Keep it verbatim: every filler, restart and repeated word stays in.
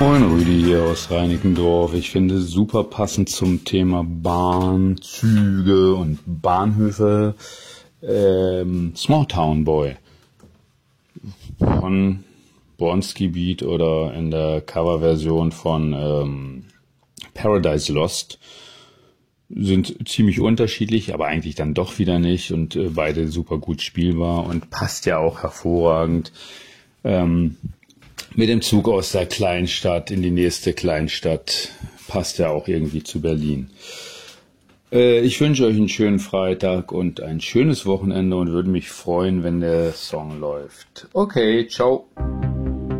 Moin Rüdi hier aus Reinickendorf. Ich finde super passend zum Thema Bahn, Züge und Bahnhöfe ähm, Small Town Boy von Bronski Beat oder in der Coverversion von ähm, Paradise Lost. Sind ziemlich unterschiedlich, aber eigentlich dann doch wieder nicht und äh, beide super gut spielbar und passt ja auch hervorragend ähm, mit dem Zug aus der Kleinstadt in die nächste Kleinstadt. Passt ja auch irgendwie zu Berlin. Äh, ich wünsche euch einen schönen Freitag und ein schönes Wochenende und würde mich freuen, wenn der Song läuft. Okay, ciao.